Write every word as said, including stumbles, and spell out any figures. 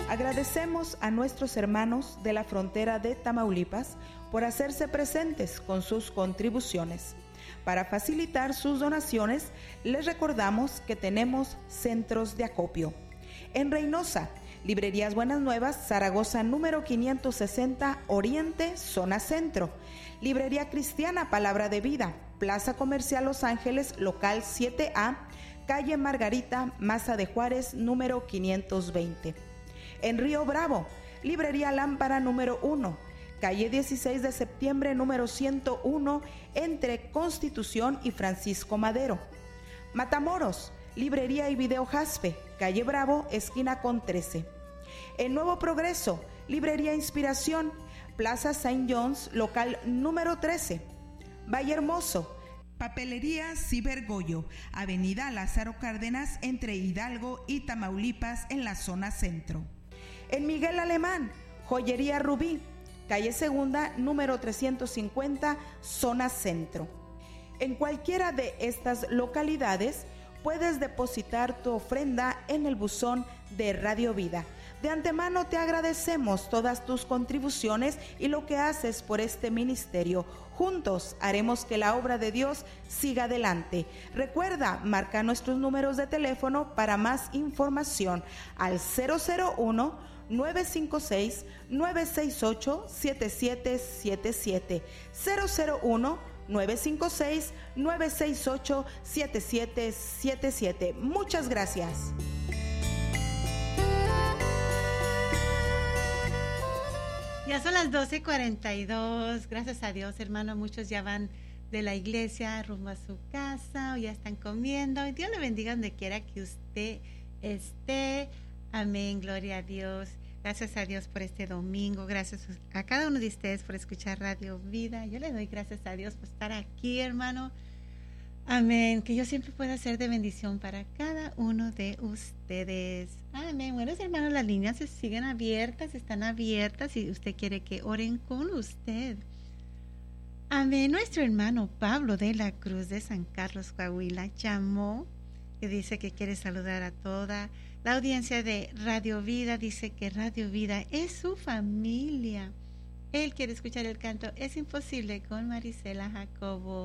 Agradecemos a nuestros hermanos de la frontera de Tamaulipas por hacerse presentes con sus contribuciones. Para facilitar sus donaciones, les recordamos que tenemos centros de acopio. En Reynosa, Librerías Buenas Nuevas, Zaragoza número quinientos sesenta, Oriente, zona centro. Librería Cristiana Palabra de Vida, Plaza Comercial Los Ángeles, local siete A, calle Margarita, Maza de Juárez, número quinientos veinte. En Río Bravo, Librería Lámpara número uno, calle dieciséis de septiembre, número ciento uno, entre Constitución y Francisco Madero. Matamoros, Librería y Video Jaspe, calle Bravo, esquina con trece. En Nuevo Progreso, Librería Inspiración, Plaza Saint John's, local número trece. Valle Hermoso, Papelería Cibergoyo, Avenida Lázaro Cárdenas, entre Hidalgo y Tamaulipas, en la zona centro. En Miguel Alemán, Joyería Rubí, calle Segunda, número trescientos cincuenta, zona centro. En cualquiera de estas localidades puedes depositar tu ofrenda en el buzón de Radio Vida. De antemano te agradecemos todas tus contribuciones y lo que haces por este ministerio. Juntos haremos que la obra de Dios siga adelante. Recuerda, marca nuestros números de teléfono para más información al cero cero uno, nueve cinco seis, nueve seis ocho, siete siete siete siete, cero cero uno, nueve cinco seis, nueve seis ocho, siete siete siete siete. Muchas gracias. Ya son las doce cuarenta y dos, gracias a Dios, hermano, muchos ya van de la iglesia rumbo a su casa o ya están comiendo. Dios le bendiga donde quiera que usted esté. Amén, gloria a Dios. Gracias a Dios por este domingo, gracias a cada uno de ustedes por escuchar Radio Vida. Yo le doy gracias a Dios por estar aquí, hermano. Amén, que yo siempre pueda ser de bendición para cada uno de ustedes. Amén. Bueno, hermanos, las líneas se siguen abiertas, están abiertas si usted quiere que oren con usted. Amén. Nuestro hermano Pablo de la Cruz de San Carlos, Coahuila, llamó y dice que quiere saludar a toda la audiencia de Radio Vida. Dice que Radio Vida es su familia. Él quiere escuchar el canto Es Imposible con Marisela Jacobo.